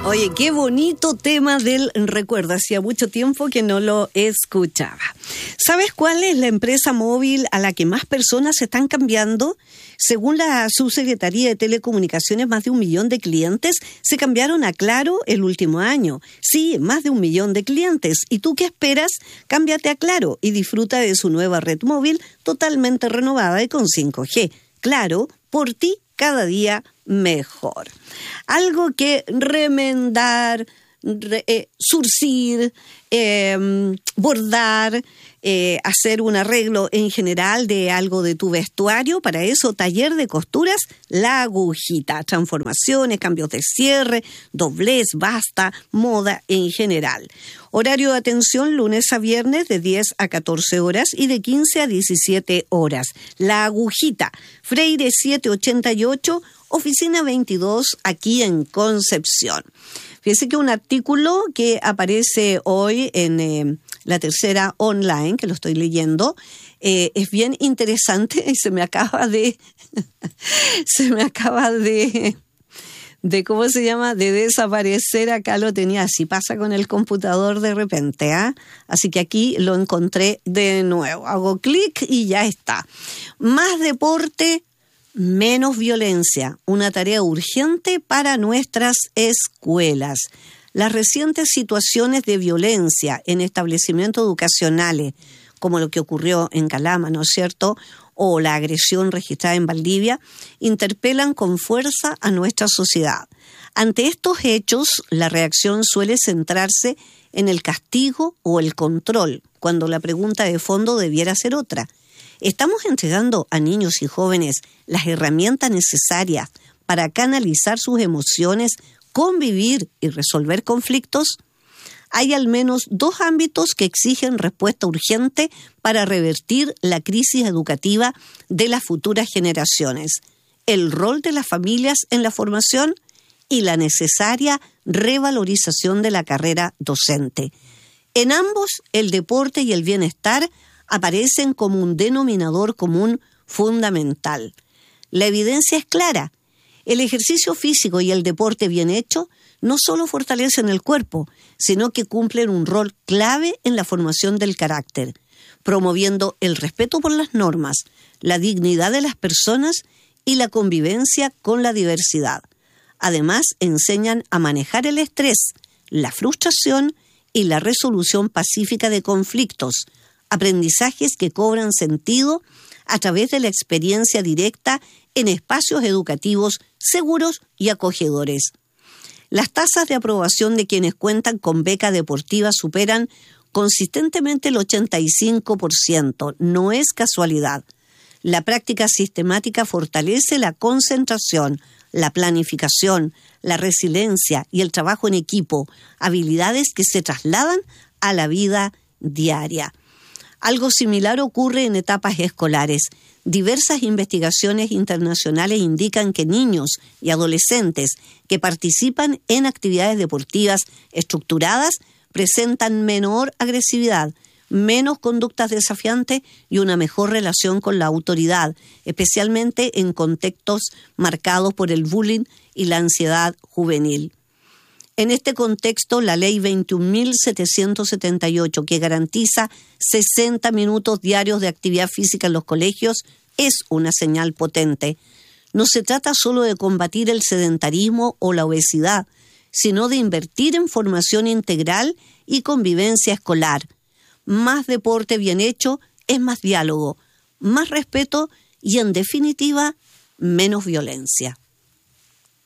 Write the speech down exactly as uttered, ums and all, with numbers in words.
Oye, qué bonito tema del recuerdo. Hacía mucho tiempo que no lo escuchaba. ¿Sabes cuál es la empresa móvil a la que más personas se están cambiando? Según la Subsecretaría de Telecomunicaciones, más de un millón de clientes se cambiaron a Claro el último año. Sí, más de un millón de clientes. ¿Y tú qué esperas? Cámbiate a Claro y disfruta de su nueva red móvil totalmente renovada y con cinco G. Claro, por ti cada día mejor. Algo que remendar, re, eh, surcir, eh, bordar, eh, hacer un arreglo en general de algo de tu vestuario. Para eso, taller de costuras La Agujita. Transformaciones, cambios de cierre, doblez, basta, moda en general. Horario de atención lunes a viernes de diez a catorce horas y de quince a diecisiete horas. La Agujita, Freire setecientos ochenta y ocho, oficina veintidós, aquí en Concepción. Fíjese que un artículo que aparece hoy en eh, La Tercera Online, que lo estoy leyendo, eh, es bien interesante y se me acaba de... se me acaba de... de cómo se llama, de desaparecer. Acá lo tenía, así pasa con el computador de repente, ¿ah? ¿eh? Así que aquí lo encontré de nuevo. Hago clic y ya está. Más deporte, menos violencia, una tarea urgente para nuestras escuelas. Las recientes situaciones de violencia en establecimientos educacionales, como lo que ocurrió en Calama, ¿no es cierto?, o la agresión registrada en Valdivia, interpelan con fuerza a nuestra sociedad. Ante estos hechos, la reacción suele centrarse en el castigo o el control, cuando la pregunta de fondo debiera ser otra. ¿Estamos entregando a niños y jóvenes las herramientas necesarias para canalizar sus emociones, convivir y resolver conflictos? Hay al menos dos ámbitos que exigen respuesta urgente para revertir la crisis educativa de las futuras generaciones: el rol de las familias en la formación y la necesaria revalorización de la carrera docente. En ambos, el deporte y el bienestar aparecen como un denominador común fundamental. La evidencia es clara. El ejercicio físico y el deporte bien hecho no solo fortalecen el cuerpo, sino que cumplen un rol clave en la formación del carácter, promoviendo el respeto por las normas, la dignidad de las personas y la convivencia con la diversidad. Además, enseñan a manejar el estrés, la frustración y la resolución pacífica de conflictos, aprendizajes que cobran sentido a través de la experiencia directa en espacios educativos seguros y acogedores. Las tasas de aprobación de quienes cuentan con beca deportiva superan consistentemente el ochenta y cinco por ciento. No es casualidad. La práctica sistemática fortalece la concentración, la planificación, la resiliencia y el trabajo en equipo, habilidades que se trasladan a la vida diaria. Algo similar ocurre en etapas escolares. Diversas investigaciones internacionales indican que niños y adolescentes que participan en actividades deportivas estructuradas presentan menor agresividad, menos conductas desafiantes y una mejor relación con la autoridad, especialmente en contextos marcados por el bullying y la ansiedad juvenil. En este contexto, la Ley veintiún mil setecientos setenta y ocho, que garantiza sesenta minutos diarios de actividad física en los colegios, es una señal potente. No se trata solo de combatir el sedentarismo o la obesidad, sino de invertir en formación integral y convivencia escolar. Más deporte bien hecho es más diálogo, más respeto y, en definitiva, menos violencia.